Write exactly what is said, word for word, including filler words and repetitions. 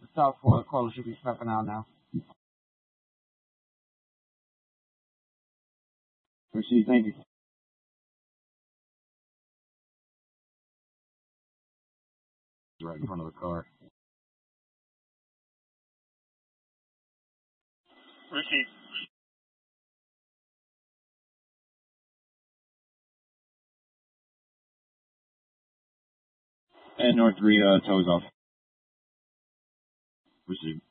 South Florida caller should be stepping out now. Proceed, thank you. Right in front of the car. Proceed. And North three, uh, toes off. Proceed.